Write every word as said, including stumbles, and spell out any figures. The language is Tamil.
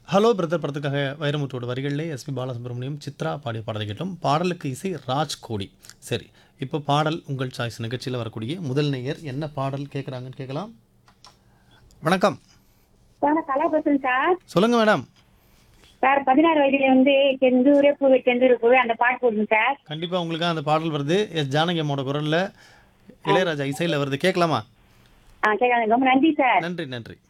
ஹலோ பிரதர் படத்துக்காக வைரமுத்தோட வரிகளிலே எஸ்பி பாலசுப்ரமணியம் சித்ரா பாடிய பாடலை கேட்டோம். பாடலுக்கு இசை ராஜ் கோடி. சரி, இப்போ பாடல் உங்கள் சாய்ஸ் நிகழ்ச்சியில் வரக்கூடிய முதல் நேயர் என்ன பாடல் கேட்குறாங்கன்னு கேட்கலாம். வணக்கம், சார் நான் கலா பேசுறேன் சார். சொல்லுங்க மேடம். சார் பதினாறு வயதுல வந்து செந்தூரே பூவே செந்தூர பூவே அந்த பாட்டு போடுங்க சார். கண்டிப்பாக உங்களுக்காக அந்த பாடல் வருது. எஸ் ஜானகி அம்மாவோட குரலில் இளையராஜா இசையில் வருது. கேட்கலாமா? ஆ கேட்கலாம். ரொம்ப நன்றி சார். நன்றி நன்றி.